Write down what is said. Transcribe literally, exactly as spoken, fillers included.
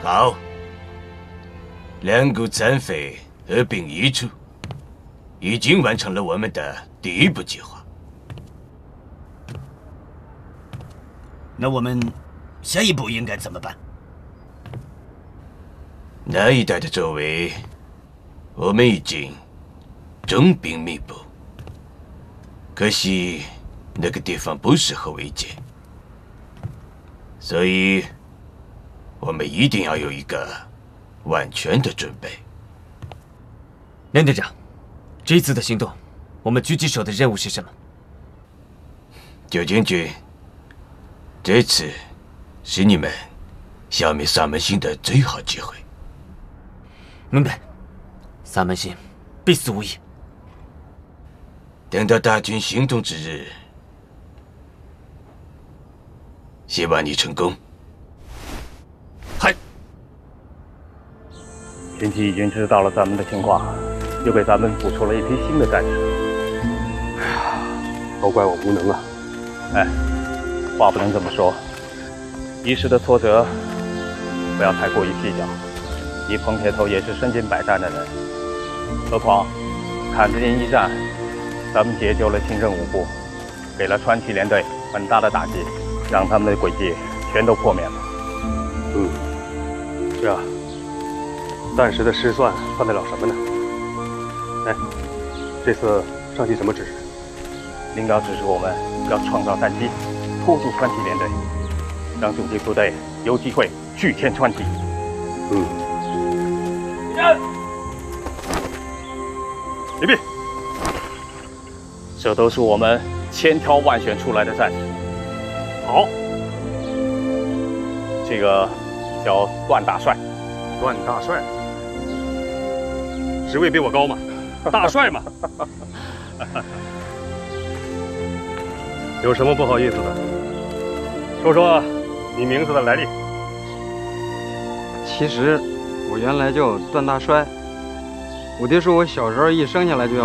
好，两股残匪合并一处，已经完成了我们的第一步计划。 那我们下一步应该怎么办？ 那一带的周围，我们已经重兵密布，可惜那个地方不适合围歼，所以我们一定要有一个万全的准备。 梁队长，这次的行动，我们狙击手的任务是什么？ 九将军，这次是你们消灭萨门星的最好机会。 明白，萨门星必死无疑。 等到大军行动之日，希望你成功。 嗨， 军旗已经知道了咱们的情况，又给咱们补出了一批新的战士。 哎呀，都怪我无能啊！ 哎，话不能这么说，一时的挫折不要太过于计较。你彭铁头也是身经百战的人，何况坎子营一战，咱们解救了清政五部，给了川崎联队很大的打击，让他们的诡计全都破灭了。 嗯，是啊，暂时的失算算得了什么呢？哎，这次上级什么指示？ 领导指示我们要创造战机，拖住川崎联队，让主力部队有机会拒歼川崎。 嗯。 礼毕。这都是我们千挑万选出来的战士。 好， 这个叫段大帅。 段大帅，职位比我高嘛？大帅嘛。有什么不好意思的？说说你名字的来历。 其实我原来叫段大帅，我爹说我小时候一生下来就要